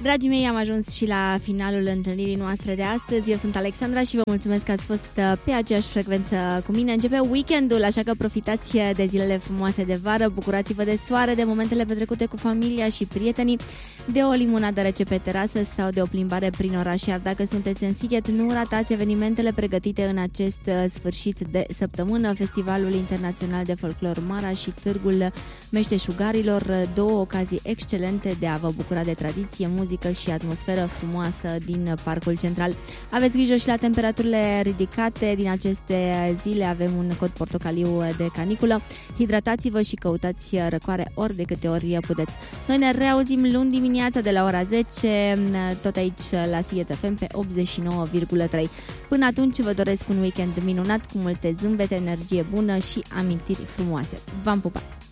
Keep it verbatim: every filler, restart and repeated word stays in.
Dragii mei, am ajuns și la finalul întâlnirii noastre de astăzi. Eu sunt Alexandra și vă mulțumesc că ați fost pe aceeași frecvență cu mine. Începe weekendul, așa că profitați de zilele frumoase de vară, bucurați-vă de soare, de momentele petrecute cu familia și prietenii, de o limonadă rece pe terasă sau de o plimbare prin oraș. Iar dacă sunteți în Sighet, nu ratați evenimentele pregătite în acest sfârșit de săptămână, Festivalul Internațional de Folclor Mara și Târgul Meșteșugarilor, două ocazii excelente de a vă bucura de tradiție, muzică și atmosferă frumoasă din Parcul Central. Aveți grijă și la temperaturile ridicate din aceste zile, avem un cod portocaliu de caniculă. Hidratați-vă și căutați răcoare ori de câte ori puteți. Noi ne reauzim luni dimineața de la ora zece, tot aici la Sighet F M pe optzeci și nouă virgulă trei. Până atunci vă doresc un weekend minunat cu multe zâmbete, energie bună și amintiri frumoase. V-am pupat!